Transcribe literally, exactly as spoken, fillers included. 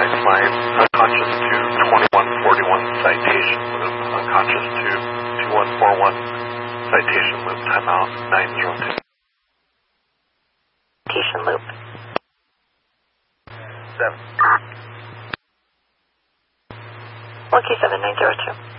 flight, unconscious to twenty-one forty-one citation loop, unconscious to two one four one citation loop, timeout nine zero two. Citation loop. Seven. one Q seven nine zero two.